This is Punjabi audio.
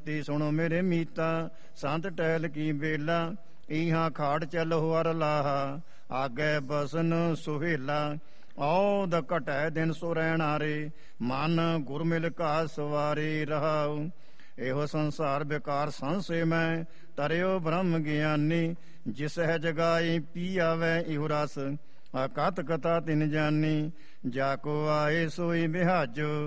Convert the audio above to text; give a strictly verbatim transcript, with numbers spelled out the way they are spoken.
ਬੇਨਤੀ ਸੁਣੋ ਮੇਰੇ ਮੀਤਾ, ਸੰਤ ਟਹਿਲ ਕੀ ਬੇਲਾ, ਇਹਾਂ ਖਾੜ ਚੱਲੋ ਅਰ ਲਾਹਾ, ਆਗੇ ਬਸਨ ਸੁਹੇਲਾ। ਔਦ ਘਟੈ ਦਿਨ ਸੋ ਰਹਿਣਾ ਰੇ, ਮਨ ਗੁਰ ਮਿਲ ਘਾ ਸਵਾਰੇ ਰਹਾਉ। ਇਹੋ ਸੰਸਾਰ ਬੇਕਾਰ ਸੰਸੇ ਮੈਂ, ਤਰਿਓ ਬ੍ਰਹਮ ਗਿਆਨੀ। ਜਿਸ ਹੈ ਜਗਾਈ ਪੀ ਆਵੈ ਇਹੁ ਰਸ, ਅਕਥ ਕਥਾ ਤਿਨ ਜਾਨੀ। ਜਾ ਕੋ ਆਏ ਸੋਈ ਬਿਹਾਜੋ,